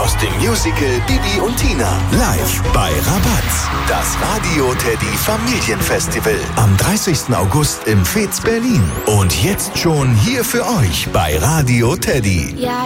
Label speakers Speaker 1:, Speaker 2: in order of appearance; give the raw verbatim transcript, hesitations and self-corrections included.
Speaker 1: aus dem Musical Bibi und Tina. Live bei Rabatz. Das Radio Teddy Familienfestival. Am dreißigsten August im Fez Berlin. Und jetzt schon hier für euch bei Radio Teddy.
Speaker 2: Ja.